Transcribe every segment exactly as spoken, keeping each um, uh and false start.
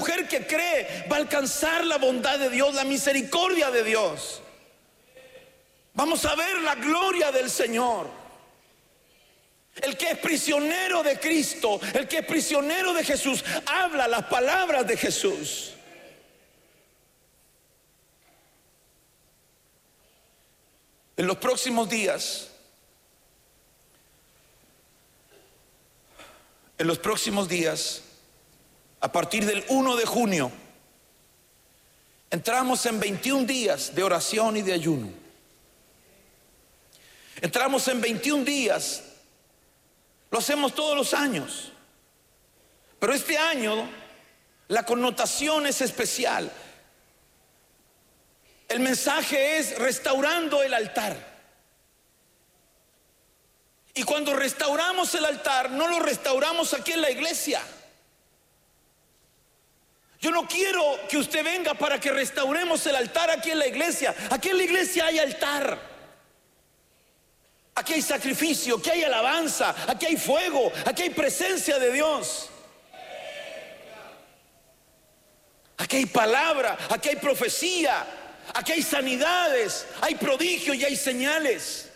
mujer que cree va a alcanzar la bondad de Dios, la misericordia de Dios. Vamos a ver la gloria del Señor. El que es prisionero de Cristo, el que es prisionero de Jesús, habla las palabras de Jesús. En los próximos días, en los próximos días, a partir del primero de junio, entramos en veintiún días de oración y de ayuno. Entramos en veintiún días, lo hacemos todos los años, pero este año la connotación es especial. El mensaje es restaurando el altar. Y cuando restauramos el altar, no lo restauramos aquí en la iglesia. Yo no quiero que usted venga para que restauremos el altar aquí en la iglesia. Aquí en la iglesia hay altar. Aquí hay sacrificio, aquí hay alabanza, aquí hay fuego, aquí hay presencia de Dios. Aquí hay palabra, aquí hay profecía, aquí hay sanidades, hay prodigios y hay señales.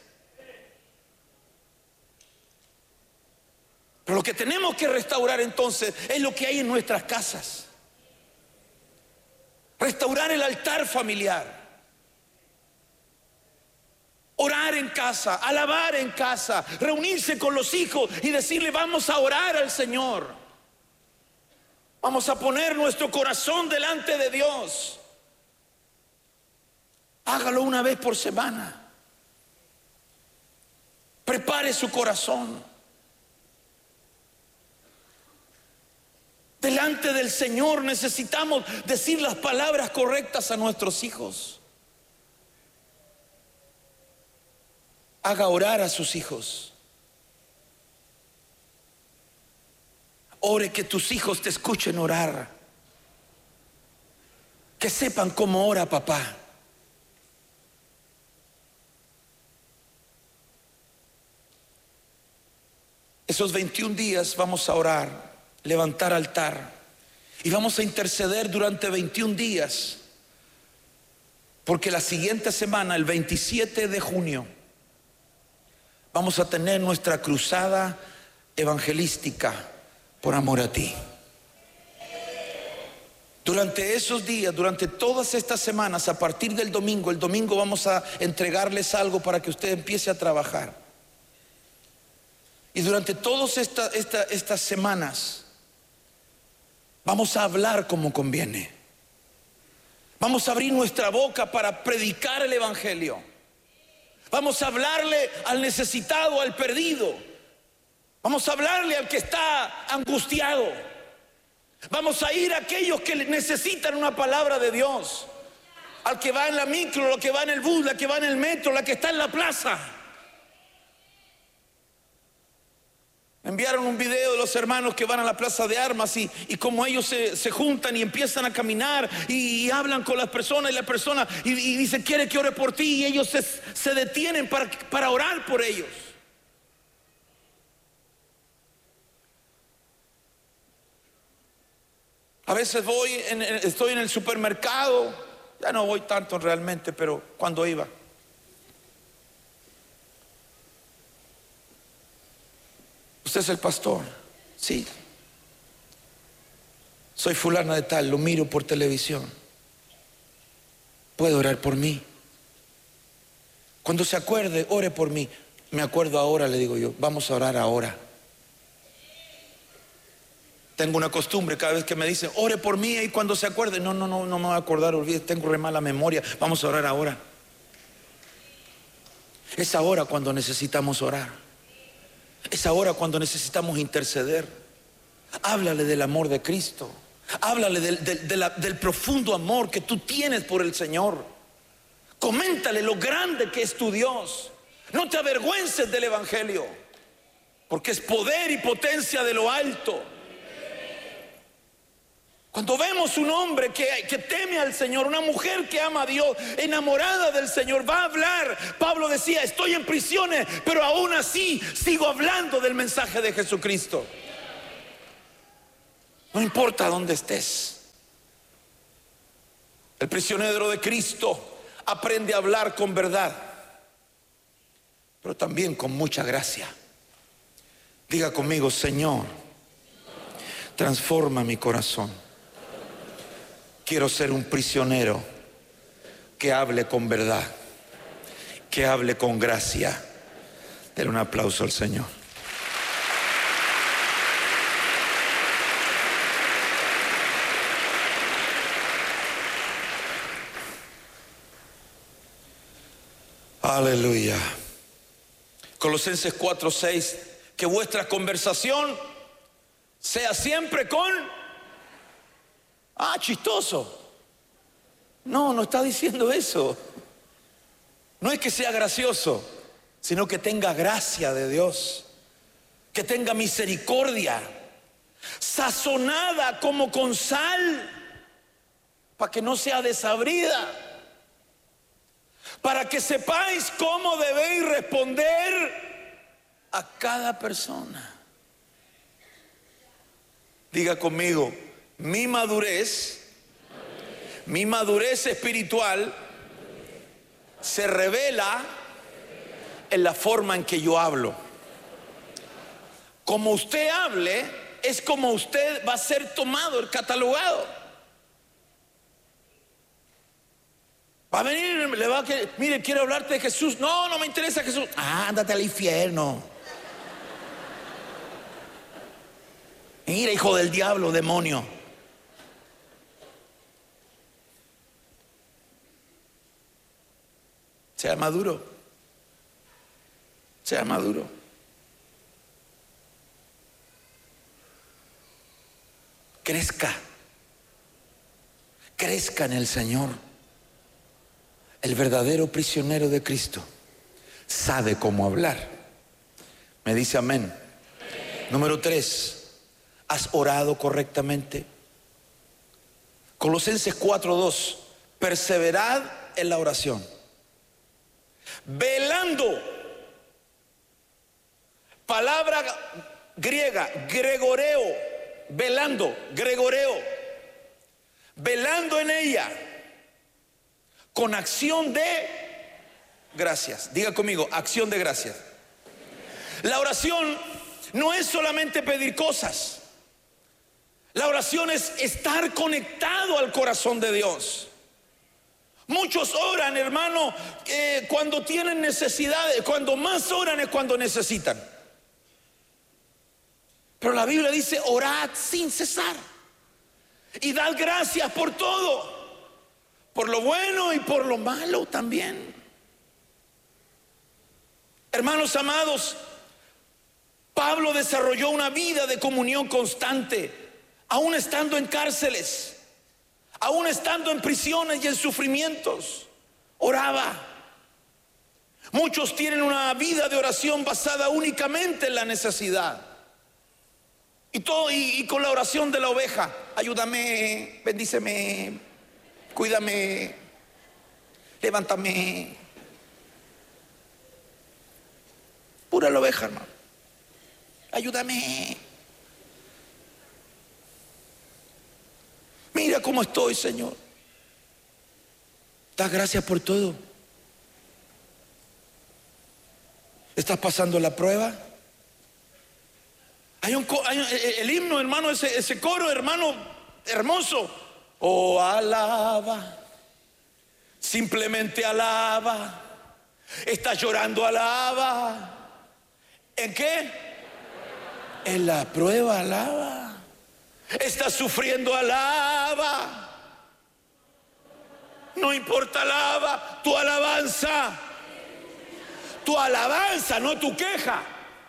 Pero lo que tenemos que restaurar entonces es lo que hay en nuestras casas. Restaurar el altar familiar. Orar en casa, alabar en casa, reunirse con los hijos y decirle: vamos a orar al Señor. Vamos a poner nuestro corazón delante de Dios. Hágalo una vez por semana. Prepare su corazón. Delante del Señor necesitamos decir las palabras correctas a nuestros hijos. Haga orar a sus hijos. Ore que tus hijos te escuchen orar. Que sepan cómo ora papá. Esos veintiún días vamos a orar, levantar altar, y vamos a interceder durante veintiún días, porque la siguiente semana, el veintisiete de junio, vamos a tener nuestra cruzada evangelística por amor a ti. Durante esos días, durante todas estas semanas, a partir del domingo, el domingo vamos a entregarles algo para que usted empiece a trabajar. Y durante todas esta, esta, estas semanas vamos a hablar como conviene. Vamos a abrir nuestra boca para predicar el evangelio. Vamos a hablarle al necesitado, al perdido. Vamos a hablarle al que está angustiado. Vamos a ir a aquellos que necesitan una palabra de Dios. Al que va en la micro, al que va en el bus, la que va en el metro, la que está en la plaza. Me enviaron un video de los hermanos que van a la plaza de armas y, y como ellos se, se juntan y empiezan a caminar y, y hablan con las personas y la persona y, y dice: quiere que ore por ti, y ellos se, se detienen para, para orar por ellos. A veces voy, en, estoy en el supermercado, ya no voy tanto realmente, pero cuando iba. ¿Usted es el pastor? Sí. Soy fulana de tal, lo miro por televisión. ¿Puede orar por mí? Cuando se acuerde, ore por mí. Me acuerdo ahora, le digo yo, vamos a orar ahora. Tengo una costumbre, cada vez que me dicen ore por mí, y cuando se acuerde, no, no, no, no me voy a acordar, olvide, tengo re mala memoria, vamos a orar ahora. Es ahora cuando necesitamos orar. Es ahora cuando necesitamos interceder. Háblale del amor de Cristo. Háblale del, del, de la, del profundo amor que tú tienes por el Señor. Coméntale lo grande que es tu Dios. No te avergüences del evangelio, porque es poder y potencia de lo alto. Cuando vemos un hombre que, que teme al Señor, una mujer que ama a Dios, enamorada del Señor, va a hablar. Pablo decía: estoy en prisiones, pero aún así sigo hablando del mensaje de Jesucristo. No importa dónde estés, El prisionero de Cristo aprende a hablar con verdad, pero también con mucha gracia. Diga conmigo: Señor, transforma mi corazón. Quiero ser un prisionero que hable con verdad, que hable con gracia. Denle un aplauso al Señor. Aleluya. Colosenses cuatro seis, que vuestra conversación sea siempre con... Ah, chistoso. No, no está diciendo eso. No es que sea gracioso, sino que tenga gracia de Dios, que tenga misericordia, sazonada como con sal, para que no sea desabrida, para que sepáis cómo debéis responder a cada persona. Diga conmigo: mi madurez, mi madurez espiritual se revela en la forma en que yo hablo. Como usted hable, es como usted va a ser tomado, catalogado. Va a venir, le va a que, mire, quiero hablarte de Jesús. No, no me interesa Jesús. Ah, ándate al infierno. Mira, hijo del diablo, demonio. Sea maduro. Sea maduro. Crezca. Crezca en el Señor. El verdadero prisionero de Cristo sabe cómo hablar. Me dice amén. Amén. Número tres, ¿has orado correctamente? Colosenses cuatro dos, perseverad en la oración, velando. Palabra griega, gregoreo, velando, gregoreo, velando en ella, con acción de gracias. Diga conmigo: acción de gracias. La oración no es solamente pedir cosas. La oración es estar conectado al corazón de Dios. Muchos oran, hermano, eh, cuando tienen necesidades. Cuando más oran es cuando necesitan. Pero la Biblia dice: orad sin cesar y dad gracias por todo, por lo bueno y por lo malo también. Hermanos amados, Pablo desarrolló una vida de comunión constante, aún estando en cárceles, aún estando en prisiones y en sufrimientos. Oraba. Muchos tienen una vida de oración basada únicamente en la necesidad. Y todo, y, y con la oración de la oveja: ayúdame, bendíceme, cuídame, levántame. Pura la oveja, hermano. Ayúdame. Mira cómo estoy, Señor. Da gracias por todo. ¿Estás pasando la prueba? Hay un, hay un el himno, hermano, ese, ese coro, hermano, hermoso. Oh, alaba, simplemente alaba. Estás llorando, alaba. ¿En qué? En la prueba, alaba. Estás sufriendo, alaba. No importa, alaba. Tu alabanza, tu alabanza, no tu queja.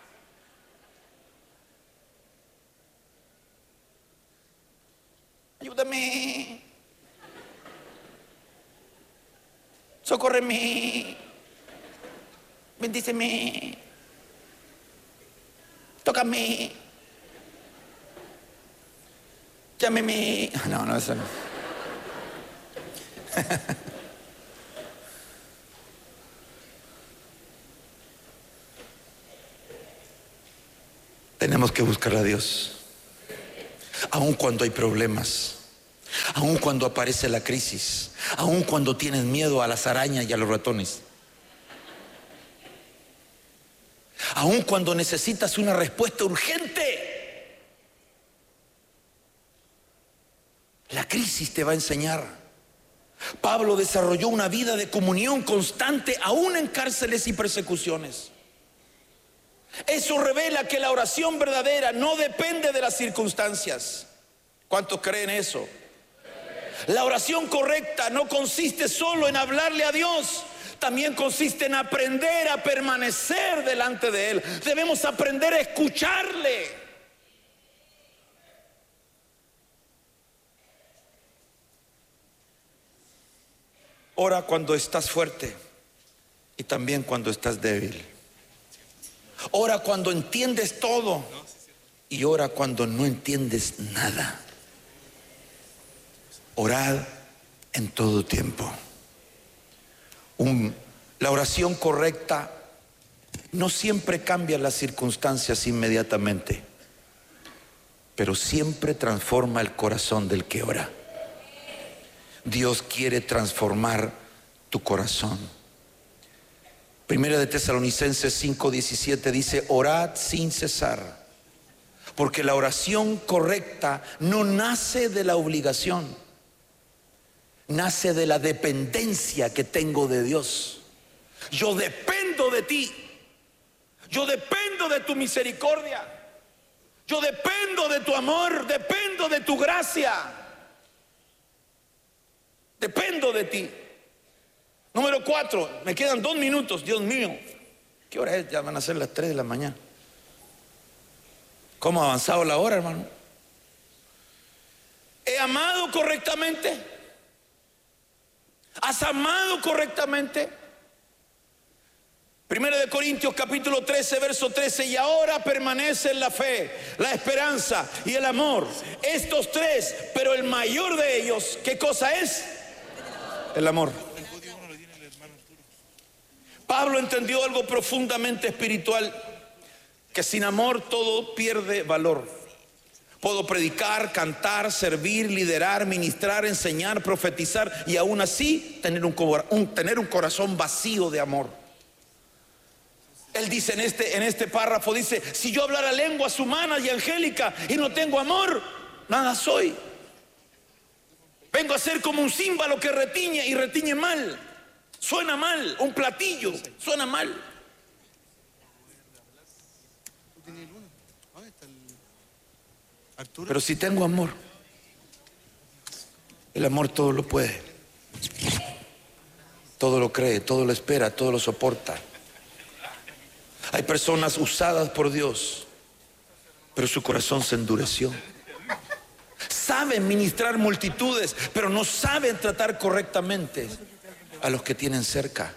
Ayúdame, socórreme, bendíceme, tócame, llámeme. No, no, eso no. Tenemos que buscar a Dios, aun cuando hay problemas, Aun cuando aparece la crisis, aun cuando tienes miedo a las arañas y a los ratones, aun cuando necesitas una respuesta urgente, la crisis te va a enseñar. Pablo desarrolló una vida de comunión constante aún en cárceles y persecuciones. Eso revela que la oración verdadera no depende de las circunstancias. ¿Cuántos creen eso? La oración correcta no consiste solo en hablarle a Dios, también consiste en aprender a permanecer delante de Él. Debemos aprender a escucharle. Ora cuando estás fuerte y también cuando estás débil. Ora cuando entiendes todo y ora cuando no entiendes nada. Orad en todo tiempo. Un, la oración correcta no siempre cambia las circunstancias inmediatamente, pero siempre transforma el corazón del que ora. Dios quiere transformar tu corazón. Primera de Tesalonicenses cinco diecisiete dice: orad sin cesar, porque la oración correcta no nace de la obligación, nace de la dependencia que tengo de Dios. Yo dependo de ti, yo dependo de tu misericordia, yo dependo de tu amor, dependo de tu gracia. Dependo de ti. Número cuatro, me quedan dos minutos, Dios mío. ¿Qué hora es? Ya van a ser las tres de la mañana. ¿Cómo ha avanzado la hora, hermano? ¿He amado correctamente? ¿Has amado correctamente? Primero de Corintios capítulo trece, verso trece: y ahora permanecen la fe, la esperanza y el amor. Estos tres, pero el mayor de ellos, ¿qué cosa es? El amor. Pablo entendió algo profundamente espiritual, que sin amor todo pierde valor. Puedo predicar, cantar, servir, liderar, ministrar, enseñar, profetizar y aún así tener un, un, tener un corazón vacío de amor. Él dice en este, en este párrafo, dice: si yo hablara lenguas humanas y angélicas y no tengo amor, nada soy. Vengo a ser como un címbalo que retiñe y retiñe mal. Suena mal, un platillo, suena mal. Pero si tengo amor, el amor todo lo puede, todo lo cree, todo lo espera, todo lo soporta. Hay personas usadas por Dios, pero su corazón se endureció. Saben ministrar multitudes, pero no saben tratar correctamente a los que tienen cerca.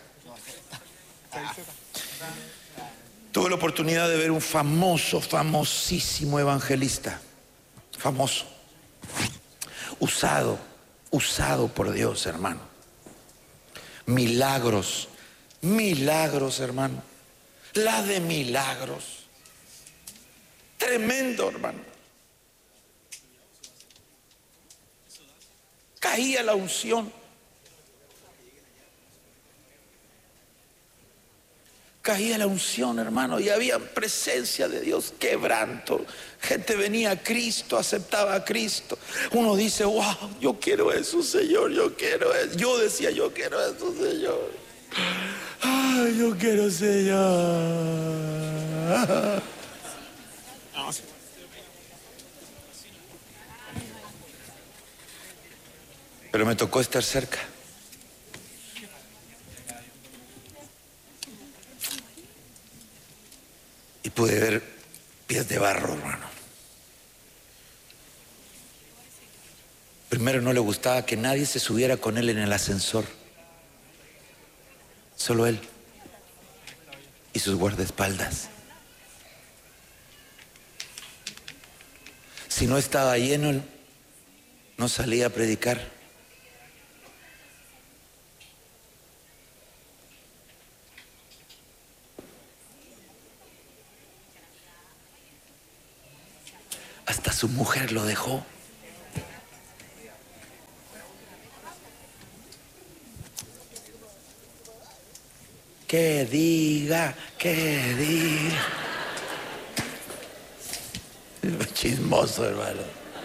Tuve la oportunidad de ver un famoso, famosísimo evangelista, famoso, usado, usado por Dios, hermano. Milagros, milagros, hermano. La de milagros. Tremendo, hermano. Caía la unción. Caía la unción, hermano, y había presencia de Dios, quebranto. Gente venía a Cristo, aceptaba a Cristo. Uno dice: wow, yo quiero eso, Señor, yo quiero eso. Yo decía: yo quiero eso, Señor. Ay, yo quiero, Señor. Pero me tocó estar cerca. Y pude ver pies de barro, hermano. Primero, no le gustaba que nadie se subiera con él en el ascensor. Solo él y sus guardaespaldas. Si no estaba lleno, no salía a predicar. Hasta su mujer lo dejó. Que diga, que diga. Chismoso, hermano.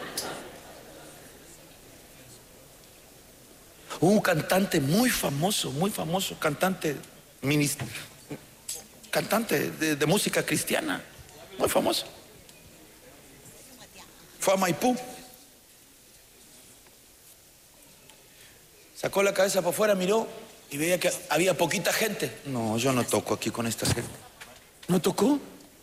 Un cantante muy famoso, muy famoso, cantante, ministro, cantante de, de música cristiana, muy famoso. Fue a Maipú. Sacó la cabeza para afuera, miró y veía que había poquita gente. No, yo no toco aquí con esta gente. ¿No tocó?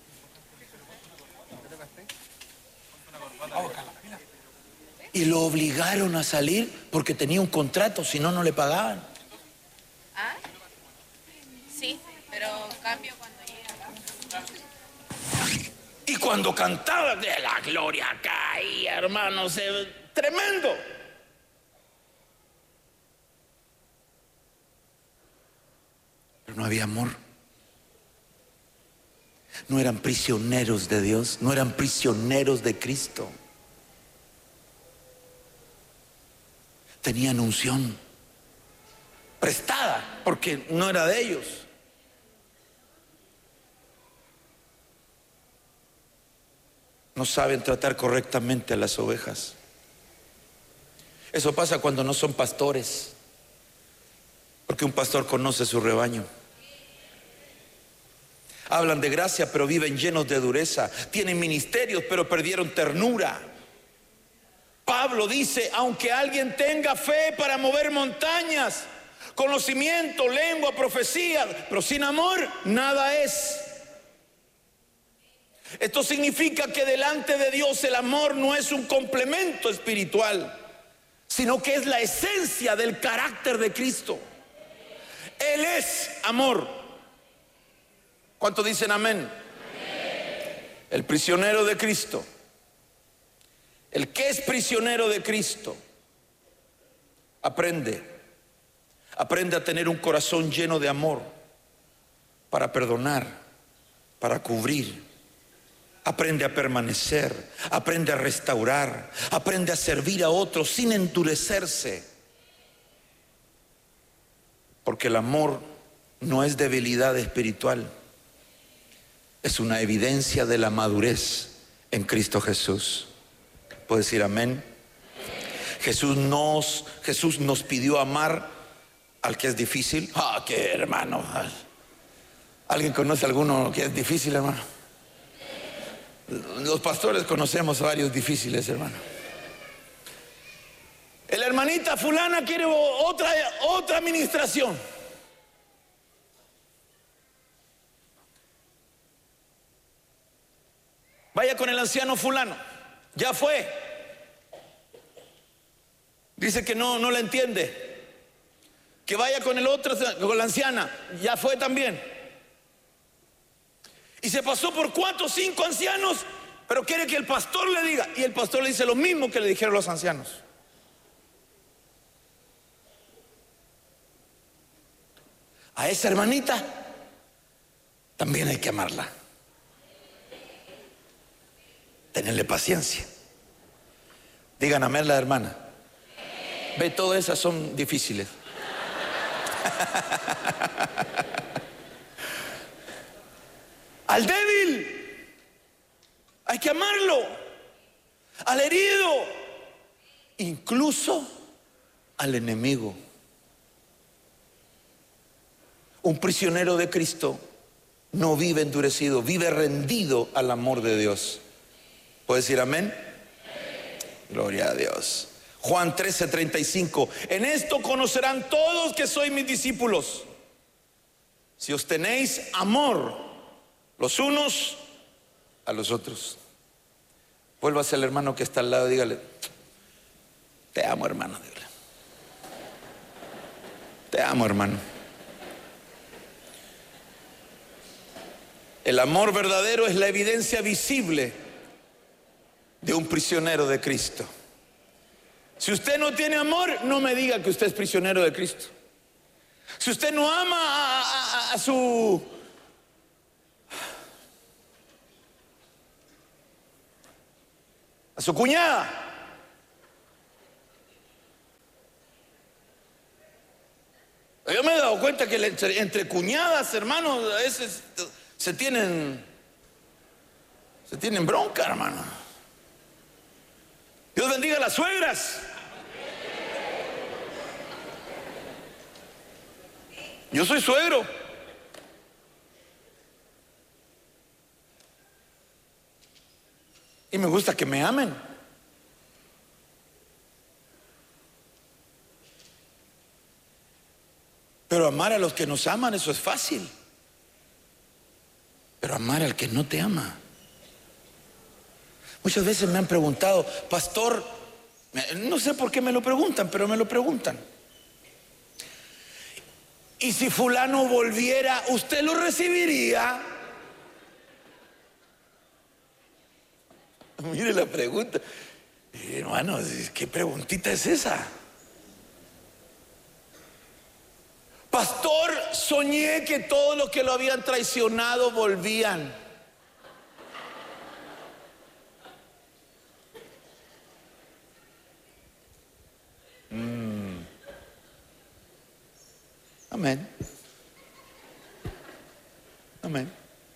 Y lo obligaron a salir porque tenía un contrato, si no, no le pagaban. ¿Ah? Sí, pero cambio cuando llega. Y cuando cantaba, de la gloria caía, hermanos, eh, tremendo. Pero no había amor. No eran prisioneros de Dios, no eran prisioneros de Cristo. Tenían unción prestada porque no era de ellos. No saben tratar correctamente a las ovejas. Eso pasa cuando no son pastores, porque un pastor conoce su rebaño. Hablan de gracia, pero viven llenos de dureza. Tienen ministerios, pero perdieron ternura. Pablo dice, aunque alguien tenga fe para mover montañas, conocimiento, lengua, profecía, pero sin amor, nada es. Esto significa que delante de Dios el amor no es un complemento espiritual, sino que es la esencia del carácter de Cristo. Él es amor. ¿Cuántos dicen amén? Amén. El prisionero de Cristo, el que es prisionero de Cristo, aprende, aprende a tener un corazón lleno de amor para perdonar, para cubrir. Aprende a permanecer, aprende a restaurar, aprende a servir a otros sin endurecerse. Porque el amor no es debilidad espiritual, es una evidencia de la madurez en Cristo Jesús. ¿Puedo decir amén? Jesús nos, Jesús nos pidió amar al que es difícil. Ah, qué hermano. ¿Alguien conoce a alguno que es difícil, hermano? Los pastores conocemos a varios difíciles, hermano. La hermanita fulana quiere otra, otra administración. Vaya con el anciano fulano. Ya fue. Dice que no, no la entiende. Que vaya con el otro, con la anciana. Ya fue también. Y se pasó por cuatro o cinco ancianos, pero quiere que el pastor le diga. Y el pastor le dice lo mismo que le dijeron los ancianos. A esa hermanita también hay que amarla. Tenerle paciencia. Digan amén la hermana. Ve, todas esas son difíciles. Al débil hay que amarlo. Al herido, incluso al enemigo. Un prisionero de Cristo no vive endurecido, vive rendido al amor de Dios. ¿Puedes decir amén? Gloria a Dios. Juan trece, treinta y cinco. En esto conocerán todos que sois mis discípulos, si os tenéis amor los unos a los otros. Vuélvase al hermano que está al lado y dígale: te amo, hermano. Dígale: te amo, hermano. El amor verdadero es la evidencia visible de un prisionero de Cristo. Si usted no tiene amor, no me diga que usted es prisionero de Cristo. Si usted no ama a, a, a su a su cuñada, yo me he dado dado cuenta que entre, entre cuñadas, hermanos, a veces se tienen, se tienen bronca, hermano? Dios bendiga a las suegras. Yo soy suegro. Y me gusta que me amen. Pero amar a los que nos aman, eso es fácil. Pero amar al que no te ama. Muchas veces me han preguntado, pastor, no sé por qué me lo preguntan, pero me lo preguntan. ¿Y si fulano volviera, usted lo recibiría? Mire la pregunta. Hermano, ¿qué preguntita es esa? Pastor, soñé que todos los que lo habían traicionado volvían. Mm. Amén. Amén.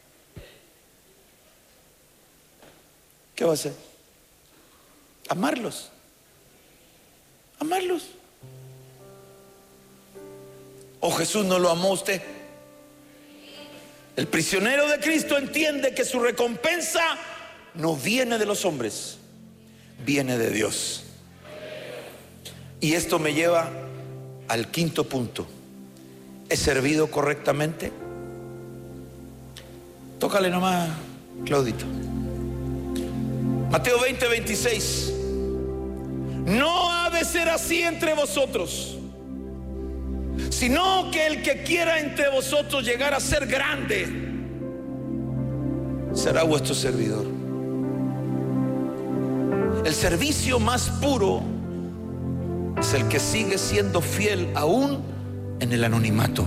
¿Qué va a hacer? Amarlos. Amarlos. ¿O Jesús no lo amó a usted? El prisionero de Cristo entiende que su recompensa no viene de los hombres, viene de Dios. Y esto me lleva al quinto punto. ¿He servido correctamente? Tócale nomás, Claudito. Mateo veinte, veintiséis. No ha de ser así entre vosotros, sino que el que quiera entre vosotros llegar a ser grande será vuestro servidor. El servicio más puro es el que sigue siendo fiel aún en el anonimato.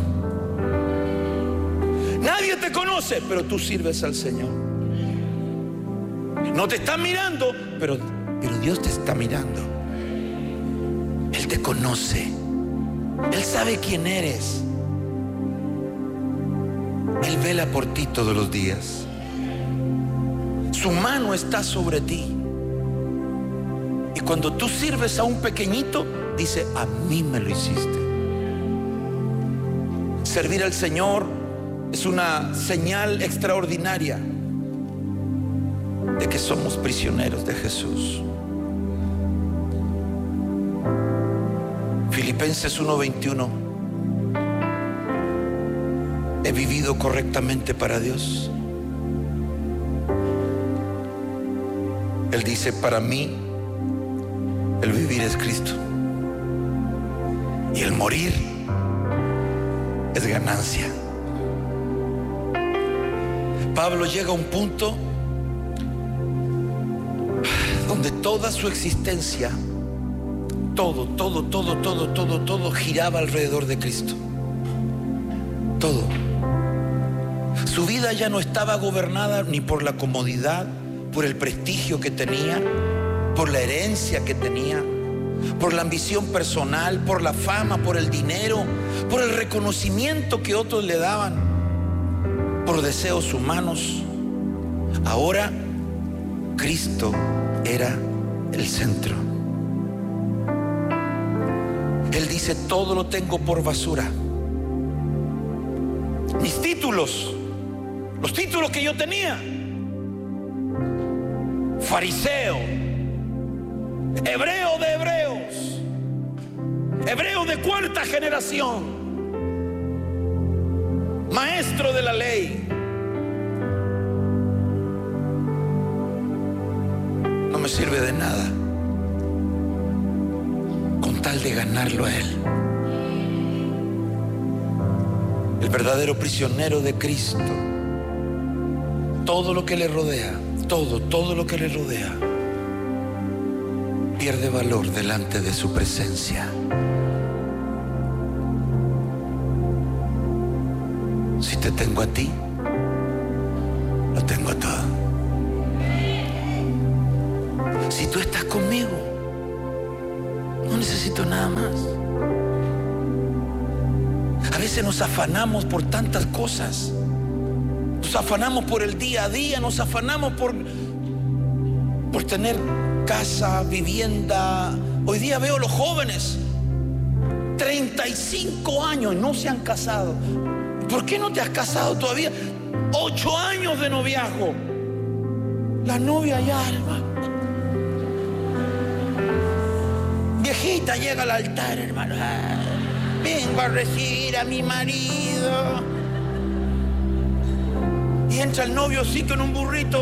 Nadie te conoce, pero tú sirves al Señor. No te están mirando, pero, pero Dios te está mirando. Él te conoce. Él sabe quién eres. Él vela por ti todos los días. Su mano está sobre ti. Y cuando tú sirves a un pequeñito, dice, a mí me lo hiciste. Servir al Señor es una señal extraordinaria de que somos prisioneros de Jesús. Filipenses uno veintiuno. ¿He vivido correctamente para Dios? Él dice, para mí el vivir es Cristo y el morir es ganancia. Pablo llega a un punto donde toda su existencia, todo, todo, todo, todo, todo, todo giraba alrededor de Cristo. Todo. Su vida ya no estaba gobernada ni por la comodidad, por el prestigio que tenía, por la herencia que tenía, por la ambición personal, por la fama, por el dinero, por el reconocimiento que otros le daban, por deseos humanos. Ahora Cristo era el centro. Él dice, todo lo tengo por basura. Mis títulos, los títulos que yo tenía: fariseo, hebreo de hebreos, hebreo de cuarta generación, maestro de la ley. No me sirve de nada con tal de ganarlo a Él. El verdadero prisionero de Cristo, todo lo que le rodea, todo, todo lo que le rodea, pierde valor delante de su presencia. Si te tengo a ti, lo tengo todo. Si tú estás conmigo, no necesito nada más. A veces nos afanamos por tantas cosas. Nos afanamos por el día a día, nos afanamos por, por tener casa, vivienda. Hoy día veo a los jóvenes, treinta y cinco años, no se han casado. ¿Por qué no te has casado todavía? Ocho años de noviazgo. La novia ya, hermano. Viejita llega al altar, hermano. Ah, vengo a recibir a mi marido. Y entra el novio así con un burrito.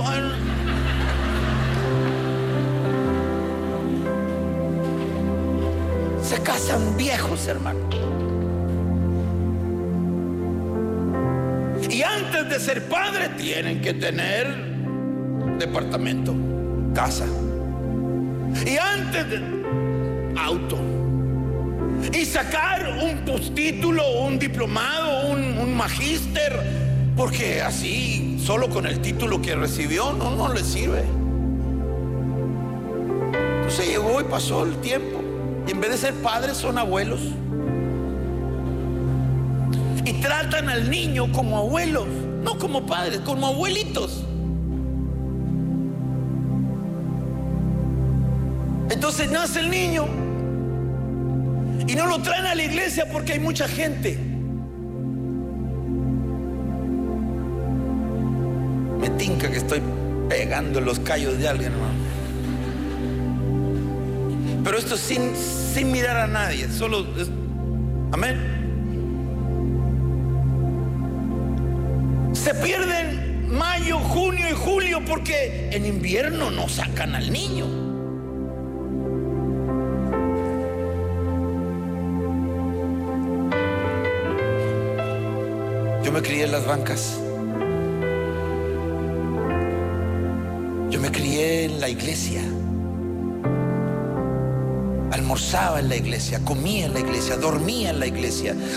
Se casan viejos, hermano. Y antes de ser padres tienen que tener departamento, casa. Y antes de auto. Y sacar un postítulo, un diplomado, un, un magíster. Porque así, solo con el título que recibió, no, no le sirve. Entonces llegó y pasó el tiempo. Y en vez de ser padres, son abuelos. Y tratan al niño como abuelos, no como padres, como abuelitos. Entonces nace el niño y no lo traen a la iglesia porque hay mucha gente. Me tinca que estoy pegando los callos de alguien, hermano. Pero esto sin, sin mirar a nadie, solo es, amén. Se pierden mayo, junio y julio porque en invierno no sacan al niño. Yo me crié en las bancas. Yo me crié en la iglesia. Almorzaba en la iglesia, comía en la iglesia, dormía en la iglesia.